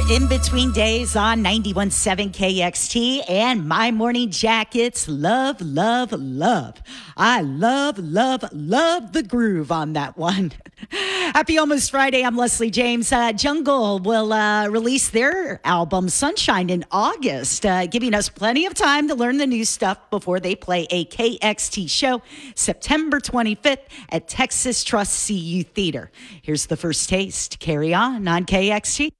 In Between Days on 91.7 KXT and My Morning Jackets. Love, love, love. I love the groove on that one. Happy Almost Friday. I'm Leslie James. Jungle will release their album Sunshine in August, giving us plenty of time to learn the new stuff before they play a KXT show September 25th at Texas Trust CU Theater. Here's the first taste. Carry on KXT.